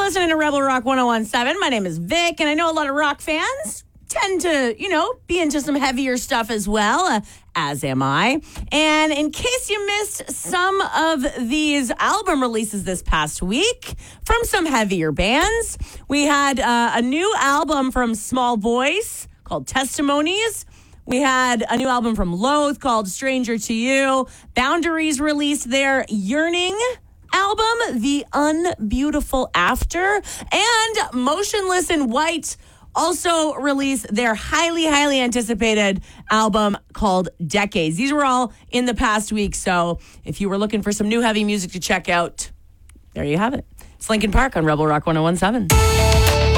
listening to Rebel Rock 101.7. My name is Vic, and I know a lot of rock fans tend to, be into some heavier stuff as well, as am I. And in case you missed some of these album releases this past week from some heavier bands, we had a new album from Small Voice called Testimonies. We had a new album from Loathe called Stranger to You. Boundaries released their Yearning album, The Unbeautiful After. And Motionless in White also released their highly, highly anticipated album called Decades. These were all in the past week, so if you were looking for some new heavy music to check out, there you have it. It's Linkin Park on Rebel Rock 101.7.